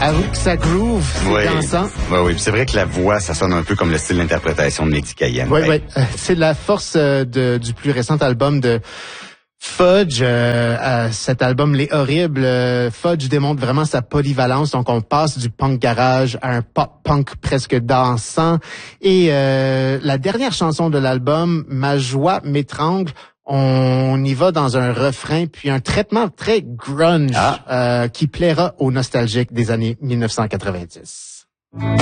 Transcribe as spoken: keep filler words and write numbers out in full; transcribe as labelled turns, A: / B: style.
A: Avoue que ça groove, c'est
B: oui.
A: dansant.
B: Oui, oui. C'est vrai que la voix, ça sonne un peu comme le style d'interprétation de Mehdi Cayenne.
A: Oui, oui. Euh, c'est la force euh, de, du plus récent album de Fudge. Euh, euh, cet album, Les Horribles. Euh, Fudge démontre vraiment sa polyvalence. Donc, on passe du punk garage à un pop-punk presque dansant. Et euh, la dernière chanson de l'album, Ma joie m'étrangle, on y va dans un refrain puis un traitement très grunge ah. euh, qui plaira aux nostalgiques des années mille neuf cent quatre-vingt-dix.